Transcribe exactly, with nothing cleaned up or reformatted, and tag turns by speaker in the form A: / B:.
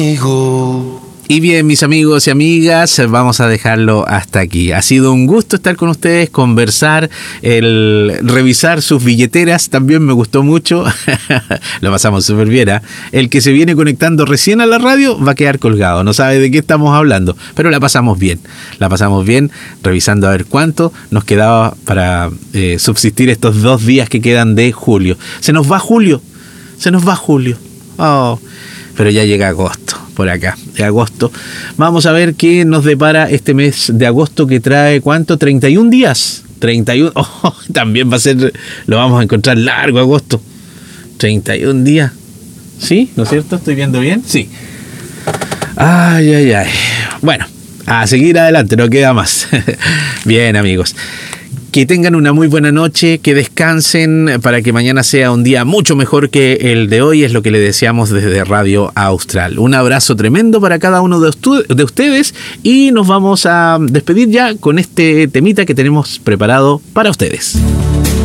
A: Y bien, mis amigos y amigas, vamos a dejarlo hasta aquí. Ha sido un gusto estar con ustedes, conversar, el revisar sus billeteras, también me gustó mucho. Lo pasamos súper bien, ¿eh? El que se viene conectando recién a la radio va a quedar colgado, no sabe de qué estamos hablando, pero la pasamos bien. La pasamos bien revisando a ver cuánto nos quedaba para eh, subsistir estos dos días que quedan de julio. Se nos va julio, se nos va julio. Oh, pero ya llega agosto. Por acá, de agosto. Vamos a ver qué nos depara este mes de agosto que trae, ¿cuánto? treinta y un días. treinta y uno. Oh, también va a ser, lo vamos a encontrar largo agosto. treinta y un días. ¿Sí? ¿No es cierto? ¿Estoy viendo bien? Sí. Ay, ay, ay. Bueno, a seguir adelante, no queda más. Bien, amigos. Que tengan una muy buena noche, que descansen para que mañana sea un día mucho mejor que el de hoy, es lo que le deseamos desde Radio Austral. Un abrazo tremendo para cada uno de, ustu- de ustedes y nos vamos a despedir ya con este temita que tenemos preparado para ustedes.